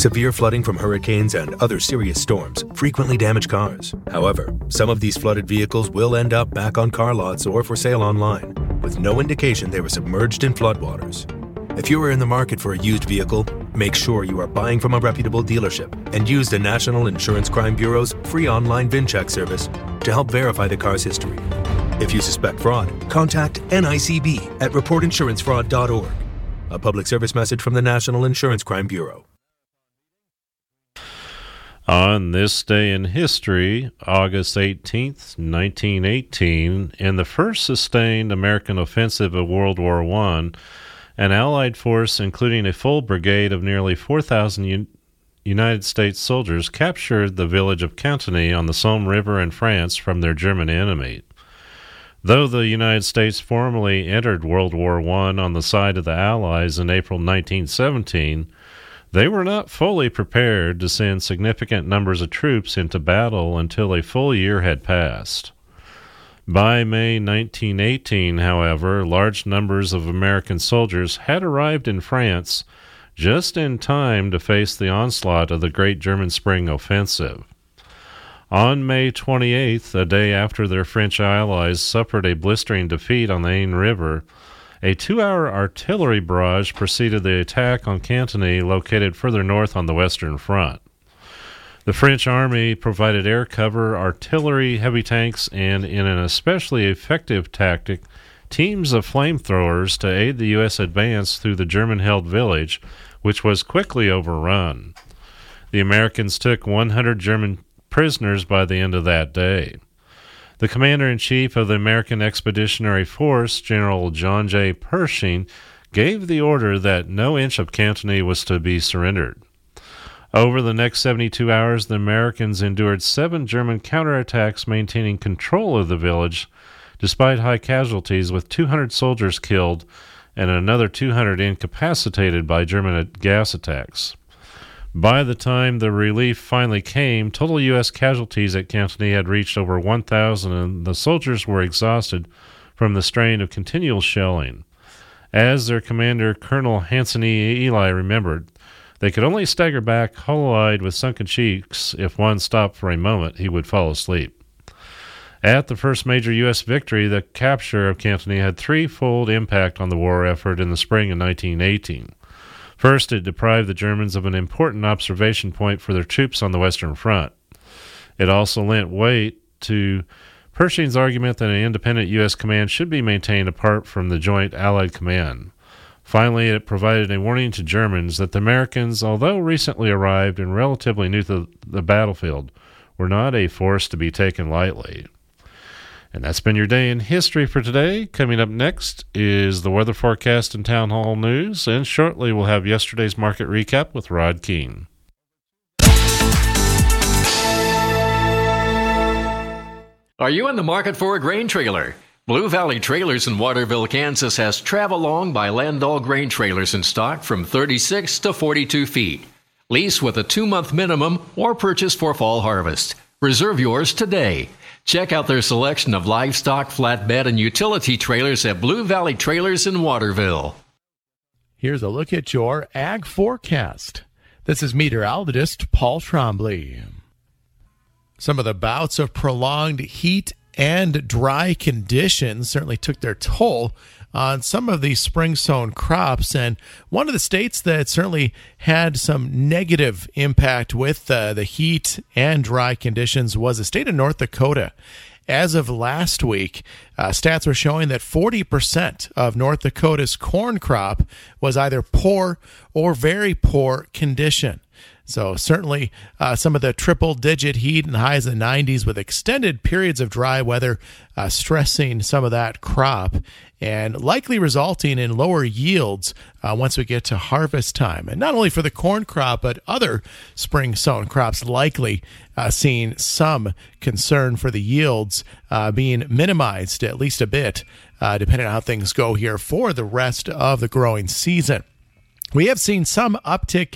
Severe flooding from hurricanes and other serious storms frequently damage cars. However, some of these flooded vehicles will end up back on car lots or for sale online, with no indication they were submerged in floodwaters. If you are in the market for a used vehicle, make sure you are buying from a reputable dealership and use the National Insurance Crime Bureau's free online VIN check service to help verify the car's history. If you suspect fraud, contact NICB at reportinsurancefraud.org. A public service message from the National Insurance Crime Bureau. On this day in history, August 18th, 1918, in the first sustained American offensive of World War I, an Allied force, including a full brigade of nearly 4,000 United States soldiers, captured the village of Cantigny on the Somme River in France from their German enemy. Though the United States formally entered World War I on the side of the Allies in April 1917, they were not fully prepared to send significant numbers of troops into battle until a full year had passed. By May 1918, however, large numbers of American soldiers had arrived in France just in time to face the onslaught of the Great German Spring Offensive. On May 28th, a day after their French allies suffered a blistering defeat on the Aisne River, a 2-hour artillery barrage preceded the attack on Cantigny, located further north on the Western Front. The French army provided air cover, artillery, heavy tanks, and, in an especially effective tactic, teams of flamethrowers to aid the U.S. advance through the German-held village, which was quickly overrun. The Americans took 100 German prisoners by the end of that day. The commander-in-chief of the American Expeditionary Force, General John J. Pershing, gave the order that no inch of Cantigny was to be surrendered. Over the next 72 hours, the Americans endured 7 German counterattacks, maintaining control of the village, despite high casualties, with 200 soldiers killed and another 200 incapacitated by German gas attacks. By the time the relief finally came, total U.S. casualties at Cantigny had reached over 1,000, and the soldiers were exhausted from the strain of continual shelling. As their commander, Colonel Hanson E. Ely, remembered, they could only stagger back hollow-eyed with sunken cheeks. If one stopped for a moment, he would fall asleep. At the first major U.S. victory, the capture of Cantigny had threefold impact on the war effort in the spring of 1918. First, it deprived the Germans of an important observation point for their troops on the Western Front. It also lent weight to Pershing's argument that an independent U.S. command should be maintained apart from the joint Allied command. Finally, it provided a warning to Germans that the Americans, although recently arrived and relatively new to the battlefield, were not a force to be taken lightly. And that's been your day in history for today. Coming up next is the weather forecast and town hall news, and shortly we'll have yesterday's market recap with Rod Keene. Are you in the market for a grain trailer? Blue Valley Trailers in Waterville, Kansas has Travelong by Landau grain trailers in stock from 36 to 42 feet. Lease with a 2-month minimum or purchase for fall harvest. Reserve yours today. Check out their selection of livestock, flatbed, and utility trailers at Blue Valley Trailers in Waterville. Here's a look at your ag forecast. This is meteorologist Paul Trombley. Some of the bouts of prolonged heat and dry conditions certainly took their toll on some of these spring-sown crops, and one of the states that certainly had some negative impact with the heat and dry conditions was the state of North Dakota. As of last week, stats were showing that 40% of North Dakota's corn crop was either poor or very poor condition. So certainly some of the triple-digit heat and highs in the 90s with extended periods of dry weather stressing some of that crop and likely resulting in lower yields once we get to harvest time. And not only for the corn crop, but other spring-sown crops likely seeing some concern for the yields being minimized at least a bit, depending on how things go here for the rest of the growing season. We have seen some uptick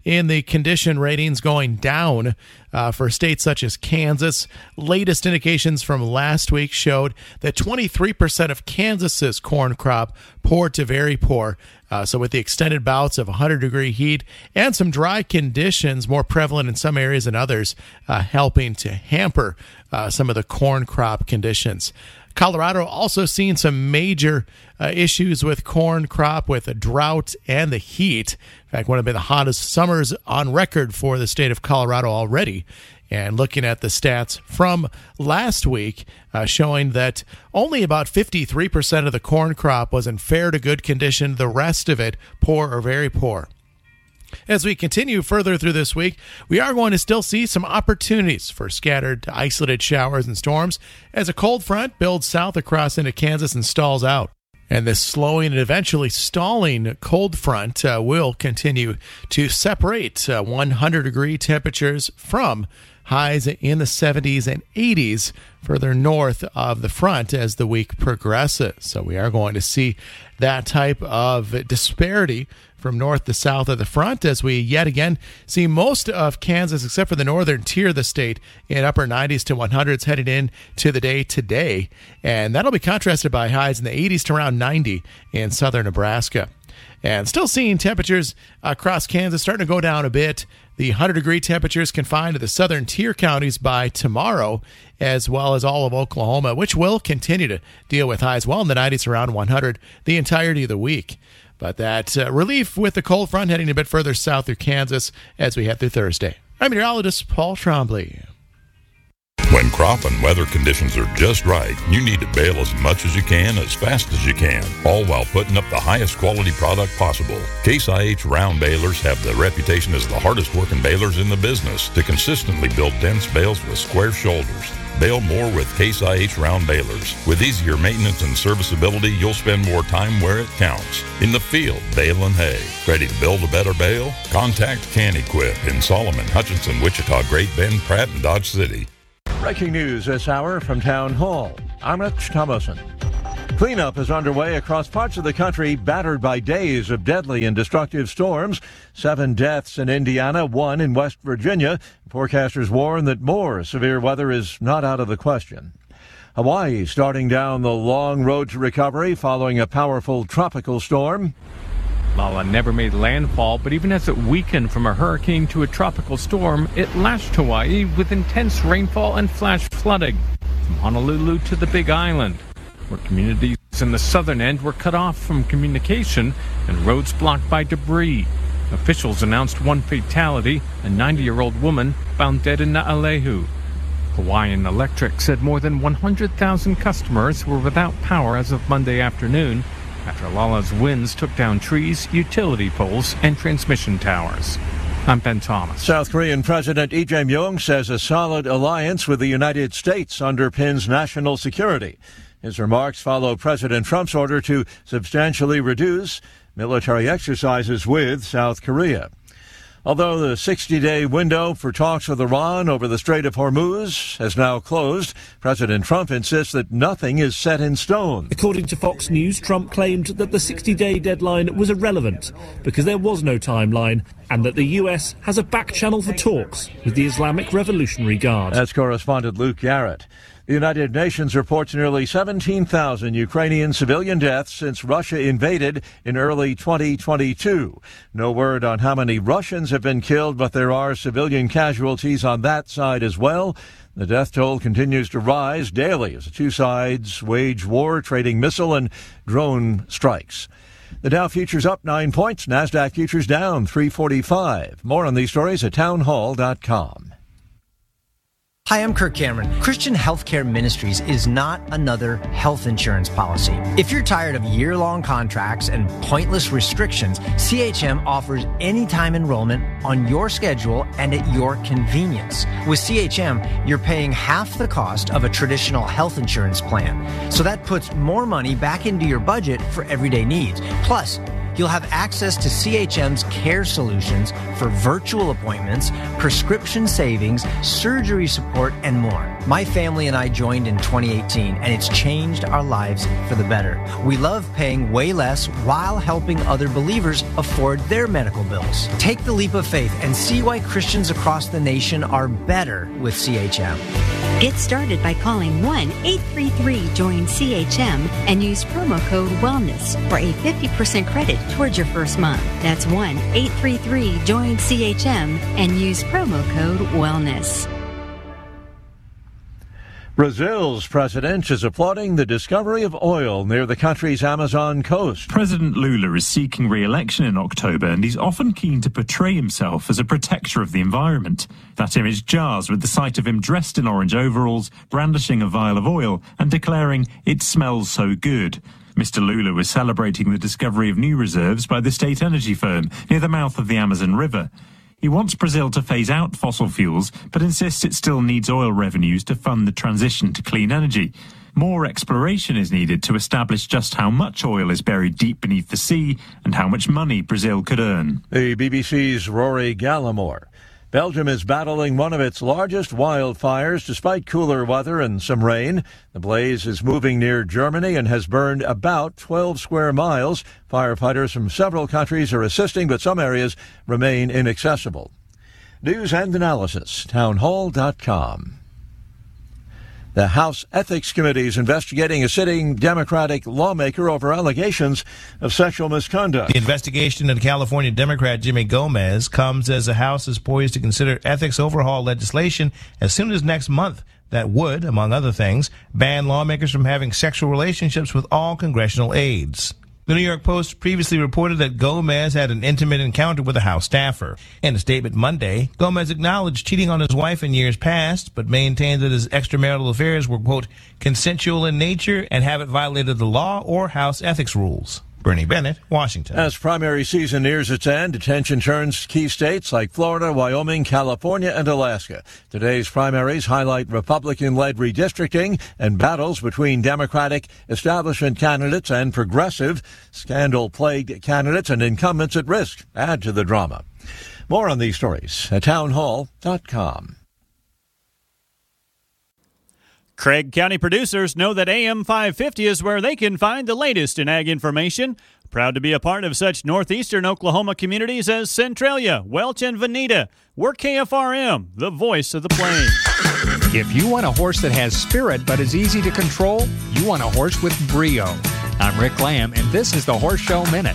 in the condition ratings going down for states such as Kansas. Latest indications from last week showed that 23% of Kansas's corn crop poor to very poor. So with the extended bouts of 100-degree heat and some dry conditions more prevalent in some areas than others, helping to hamper some of the corn crop conditions. Colorado also seeing some major issues with corn crop with a drought and the heat. In fact, one of the hottest summers on record for the state of Colorado already. And looking at the stats from last week, showing that only about 53% of the corn crop was in fair to good condition, the rest of it poor or very poor. As we continue further through this week, we are going to still see some opportunities for scattered to isolated showers and storms as a cold front builds south across into Kansas and stalls out. And this slowing and eventually stalling cold front will continue to separate 100-degree temperatures from highs in the 70s and 80s further north of the front as the week progresses. So we are going to see that type of disparity from north to south of the front as we yet again see most of Kansas, except for the northern tier of the state, in upper 90s to 100s heading in to the day today. And that'll be contrasted by highs in the 80s to around 90 in southern Nebraska. And still seeing temperatures across Kansas starting to go down a bit. The 100-degree temperatures confined to the southern tier counties by tomorrow, as well as all of Oklahoma, which will continue to deal with highs well in the 90s around 100 the entirety of the week. But that relief with the cold front heading a bit further south through Kansas as we head through Thursday. I'm meteorologist Paul Trombley. When crop and weather conditions are just right, you need to bale as much as you can, as fast as you can, all while putting up the highest quality product possible. Case IH round balers have the reputation as the hardest working balers in the business to consistently build dense bales with square shoulders. Bale more with Case IH round balers. With easier maintenance and serviceability, you'll spend more time where it counts. In the field, baling hay. Ready to build a better bale? Contact Can-Equip in Solomon, Hutchinson, Wichita, Great Bend, Pratt, and Dodge City. Breaking news this hour from Town Hall. I'm Rich Thomason. Cleanup is underway across parts of the country battered by days of deadly and destructive storms. 7 deaths in Indiana, 1 in West Virginia. Forecasters warn that more severe weather is not out of the question. Hawaii starting down the long road to recovery following a powerful tropical storm. Lala never made landfall, but even as it weakened from a hurricane to a tropical storm, it lashed Hawaii with intense rainfall and flash flooding. From Honolulu to the Big Island, where communities in the southern end were cut off from communication and roads blocked by debris. Officials announced 1 fatality, a 90-year-old woman found dead in Naalehu. Hawaiian Electric said more than 100,000 customers were without power as of Monday afternoon, after Lala's winds took down trees, utility poles, and transmission towers. I'm Ben Thomas. South Korean President Lee Jae-myung says a solid alliance with the United States underpins national security. His remarks follow President Trump's order to substantially reduce military exercises with South Korea. Although the 60-day window for talks with Iran over the Strait of Hormuz has now closed, President Trump insists that nothing is set in stone. According to Fox News, Trump claimed that the 60-day deadline was irrelevant because there was no timeline and that the U.S. has a back channel for talks with the Islamic Revolutionary Guard. That's correspondent Luke Garrett. The United Nations reports nearly 17,000 Ukrainian civilian deaths since Russia invaded in early 2022. No word on how many Russians have been killed, but there are civilian casualties on that side as well. The death toll continues to rise daily as the two sides wage war, trading missile and drone strikes. The Dow futures up 9 points, NASDAQ futures down 345. More on these stories at townhall.com. Hi, I'm Kirk Cameron. Christian Healthcare Ministries is not another health insurance policy. If you're tired of year-long contracts and pointless restrictions, CHM offers anytime enrollment on your schedule and at your convenience. With CHM, you're paying half the cost of a traditional health insurance plan. So that puts more money back into your budget for everyday needs. Plus, you'll have access to CHM's care solutions for virtual appointments, prescription savings, surgery support, and more. My family and I joined in 2018, and it's changed our lives for the better. We love paying way less while helping other believers afford their medical bills. Take the leap of faith and see why Christians across the nation are better with CHM. Get started by calling 1-833-JOIN-CHM and use promo code WELLNESS for a 50% credit towards your first month. That's 1-833-JOIN-CHM and use promo code WELLNESS. Brazil's president is applauding the discovery of oil near the country's Amazon coast. President Lula is seeking re-election in October, and he's often keen to portray himself as a protector of the environment. That image jars with the sight of him dressed in orange overalls, brandishing a vial of oil and declaring, "It smells so good." Mr. Lula was celebrating the discovery of new reserves by the state energy firm near the mouth of the Amazon River. He wants Brazil to phase out fossil fuels, but insists it still needs oil revenues to fund the transition to clean energy. More exploration is needed to establish just how much oil is buried deep beneath the sea and how much money Brazil could earn. The BBC's Rory Gallimore. Belgium is battling one of its largest wildfires despite cooler weather and some rain. The blaze is moving near Germany and has burned about 12 square miles. Firefighters from several countries are assisting, but some areas remain inaccessible. News and analysis, townhall.com. The House Ethics Committee is investigating a sitting Democratic lawmaker over allegations of sexual misconduct. The investigation into California Democrat Jimmy Gomez comes as the House is poised to consider ethics overhaul legislation as soon as next month that would, among other things, ban lawmakers from having sexual relationships with all congressional aides. The New York Post previously reported that Gomez had an intimate encounter with a House staffer. In a statement Monday, Gomez acknowledged cheating on his wife in years past, but maintained that his extramarital affairs were, quote, consensual in nature and haven't violated the law or House ethics rules. Bernie Bennett, Washington. As primary season nears its end, attention turns to key states like Florida, Wyoming, California, and Alaska. Today's primaries highlight Republican-led redistricting and battles between Democratic establishment candidates and progressive, scandal-plagued candidates and incumbents at risk. Add to the drama. More on these stories at townhall.com. Craig County producers know that AM 550 is where they can find the latest in ag information. Proud to be a part of such northeastern Oklahoma communities as Centralia, Welch, and Veneta. We're KFRM, the voice of the plains. If you want a horse that has spirit but is easy to control, you want a horse with brio. I'm Rick Lamb, and this is the Horse Show Minute.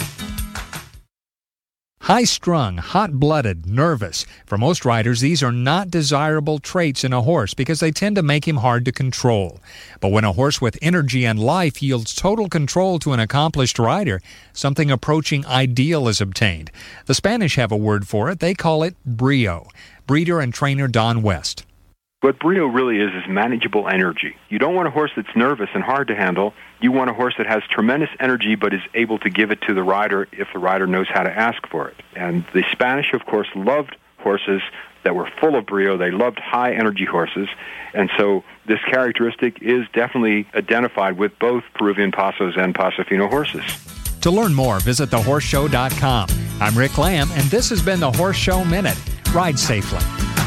High-strung, hot-blooded, nervous. For most riders, these are not desirable traits in a horse because they tend to make him hard to control. But when a horse with energy and life yields total control to an accomplished rider, something approaching ideal is obtained. The Spanish have a word for it. They call it brio. Breeder and trainer Don West. What brio really is manageable energy. You don't want a horse that's nervous and hard to handle. You want a horse that has tremendous energy but is able to give it to the rider if the rider knows how to ask for it. And the Spanish, of course, loved horses that were full of brio. They loved high-energy horses. And so this characteristic is definitely identified with both Peruvian Pasos and Paso Fino horses. To learn more, visit thehorseshow.com. I'm Rick Lamb, and this has been the Horse Show Minute. Ride safely.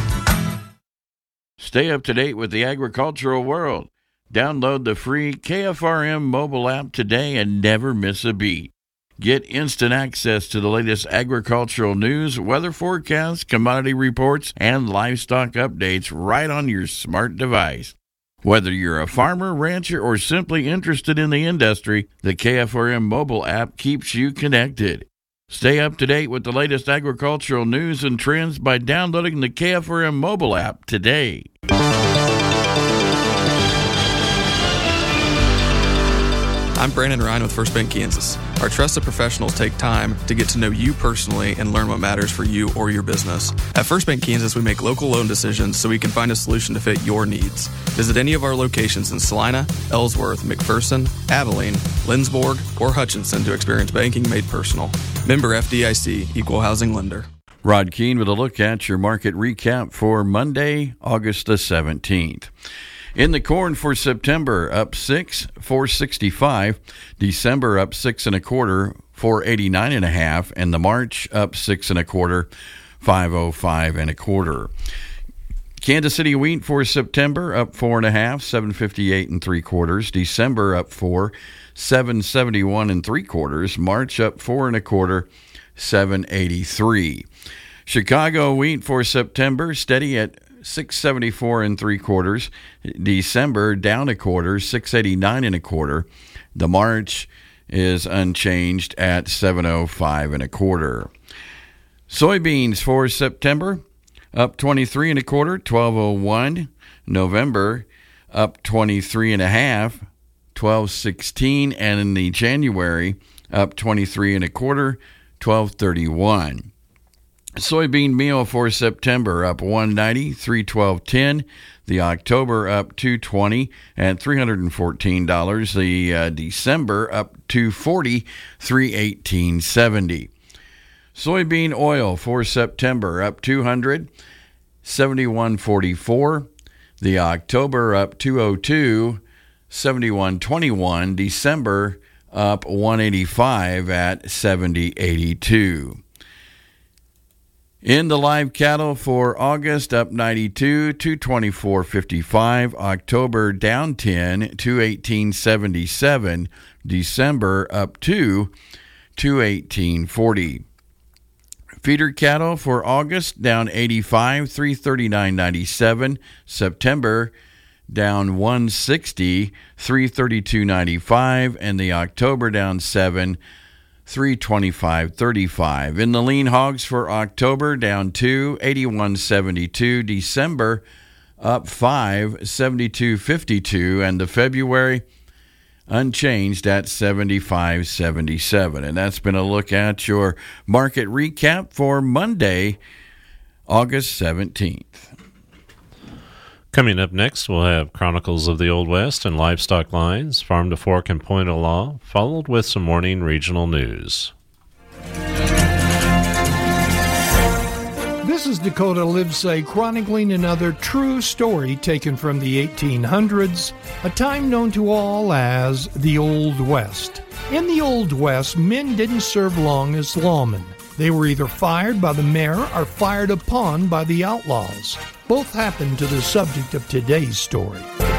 Stay up to date with the agricultural world. Download the free KFRM mobile app today and never miss a beat. Get instant access to the latest agricultural news, weather forecasts, commodity reports, and livestock updates right on your smart device. Whether you're a farmer, rancher, or simply interested in the industry, the KFRM mobile app keeps you connected. Stay up to date with the latest agricultural news and trends by downloading the KFRM mobile app today. I'm Brandon Ryan with First Bank Kansas. Our trusted professionals take time to get to know you personally and learn what matters for you or your business. At First Bank Kansas, we make local loan decisions so we can find a solution to fit your needs. Visit any of our locations in Salina, Ellsworth, McPherson, Abilene, Lindsborg, or Hutchinson to experience banking made personal. Member FDIC, Equal Housing Lender. Rod Keene with a look at your market recap for Monday, August the 17th. In the corn for September, up 6, 465. December up 6 1/4, 489.5, and the March up 6 1/4, 505 1/4. Kansas City wheat for September up 4 1/2, 758 3/4. December up 4, 771 3/4. March up 4 1/4, 783. Chicago wheat for September steady at 674 3/4. December down 1/4, 689 1/4. The March is unchanged at 705 1/4. Soybeans for September up 23 1/4, 1201. November up 23 1/2, 1216, and in the January up 23 1/4, 1231. Soybean meal for September up 190, 312.10. The October up 220 at $314. The December up 240, 318.70. Soybean oil for September up 200, 71.44. The October up 202, 71.21. December up 185 at 70.82. In the live cattle for August, up 92, 224.55. October down 10, 218.77. December up 2, 218.40. Feeder cattle for August down 85, 339.97. September down 160, 332.95, and the October down 7, 325.35. In the lean hogs for October, down 2, 81.72. December up 5, 72.52, and the February unchanged at 75.77. And that's been a look at your market recap for Monday, August 17th. Coming up next, we'll have Chronicles of the Old West and Livestock Lines, Farm to Fork and Point of Law, followed with some morning regional news. This is Dakota Livesay chronicling another true story taken from the 1800s, a time known to all as the Old West. In the Old West, men didn't serve long as lawmen. They were either fired by the mayor or fired upon by the outlaws. Both happened to the subject of today's story.